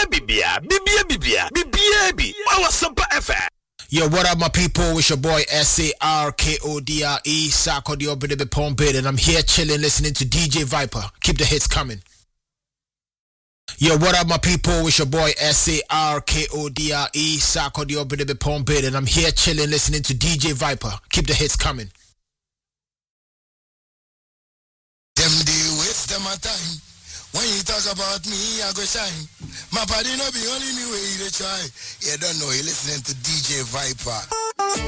Bibia. Our Super FM. Yo, what up, my people? It's your boy SARKODRE, Sako the Obedibe Pompid, and I'm here chilling, listening to DJ Viper. Keep the hits coming. Yo, what up, my people? It's your boy SARKODRE, Sako the Obedibe Pompid, and I'm here chilling, listening to DJ Viper. Keep the hits coming. Them they waste them my time. When you talk about me, I go shine. My body no be only me way you try. You don't know, you listening to DJ Viper.